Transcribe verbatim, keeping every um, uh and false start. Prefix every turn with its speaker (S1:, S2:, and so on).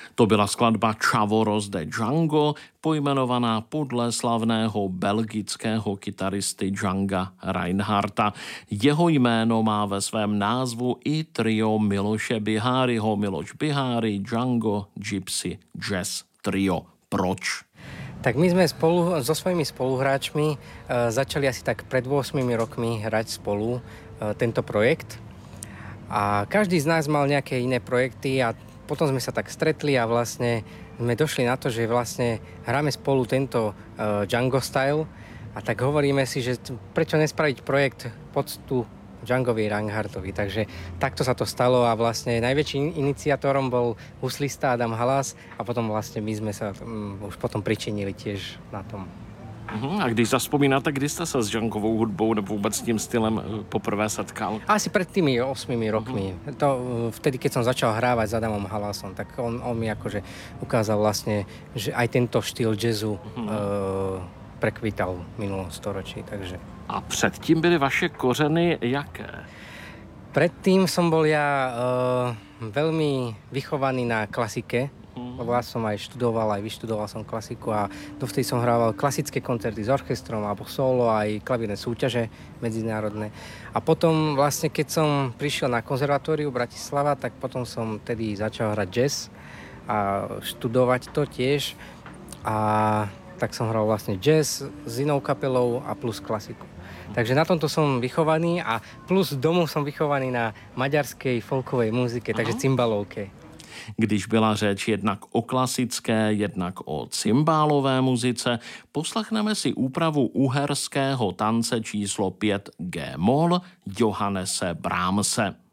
S1: To byla skladba Čavoros de Django, pojmenovaná podle slavného belgického kytaristy Djanga Reinhardta. Jeho jméno má ve svém názvu i trio Miloše Biháryho, Miloš Biháry, Django, Gypsy, Jazz Trio. Proč?
S2: Tak my sme spolu so svojimi spoluhráčmi e, začali asi tak pred ôsmimi rokmi hrať spolu e, tento projekt. A každý z nás mal nejaké iné projekty a potom sme sa tak stretli a vlastne sme došli na to, že vlastne hráme spolu tento uh, Django style a tak hovoríme si, že prečo nespraviť projekt poctu Djangovi Reinhardtovi. Takže takto sa to stalo a vlastne najväčším iniciátorom bol huslista Adam Halas a potom vlastne my sme sa um, už potom pričinili tiež na tom.
S1: Uhum. A když zaspomínáte, kdy jste se s Djangovou hudbou nebo vůbec s tím stylem poprvé setkal?
S2: Asi pred tými osmými rokmi. Uhum. To, vtedy, keď som začal hrávať s Adamom Halasom, tak on, on mi akože ukázal vlastne, že aj tento štýl jazzu uh, prekvítal v minulom storočí. Takže.
S1: A předtím byly vaše kořeny jaké?
S2: Predtým som bol ja uh, veľmi vychovaný na klasike. Lebo ja som aj študoval, aj vyštudoval som klasiku a dovtedy som hrával klasické koncerty s orchestrom alebo solo, aj klavírne súťaže medzinárodné. A potom vlastne, keď som prišiel na konzervatóriu Bratislava, tak potom som tedy začal hrať jazz a študovať to tiež. A tak som hral vlastne jazz s inou kapelou a plus klasiku. Takže na tomto som vychovaný a plus domov som vychovaný na maďarskej folkovej muzike, takže cymbalovke.
S1: Když byla řeč jednak o klasické, jednak o cymbálové muzice, poslechneme si úpravu uherského tance číslo pět G-moll Johannese Brahmse.